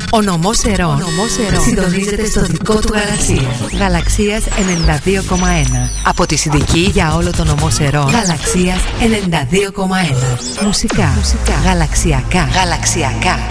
Ο νομός Ερών συντονίζεται στο δικό του Γαλαξίας. Γαλαξίας 92,1. Από τη Συνδική για όλο το νομό Ερών. Γαλαξίας 92,1. Μουσικά. Γαλαξιακά.